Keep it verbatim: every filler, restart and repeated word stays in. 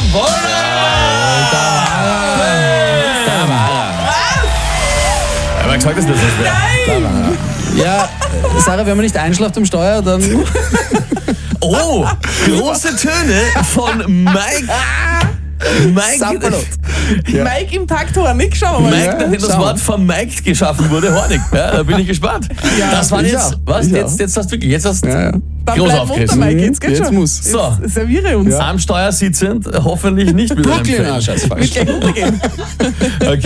Jawohl! Da war er. Aber gesagt, dass das nicht wäre. Ja, Sarah, wenn man nicht einschlaft am Steuer, dann... Oh, große Töne von Mike. Mike, ja. Mike im Takthornig, schauen wir mal. Mike, nachdem das Wort vermiked geschaffen wurde, Hornig. Ja, da bin ich gespannt. Ja, das war jetzt, auch. was? Jetzt, jetzt hast du wirklich, jetzt hast du ja, ja. groß aufgerissen. Mike, jetzt geht's jetzt schon. Muss. So. Jetzt serviere uns. Ja. Am Steuer sitzend, hoffentlich nicht wieder. Brooklyn, ah, scheiß falsch. Okay.